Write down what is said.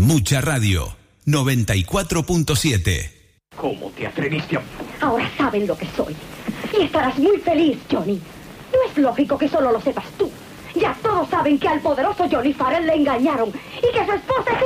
Mucha Radio, 94.7. ¿Cómo te atreviste a...? Ahora saben lo que soy. Y estarás muy feliz, Johnny. No es lógico que solo lo sepas tú. Ya todos saben que al poderoso Johnny Farrell le engañaron y que su esposa es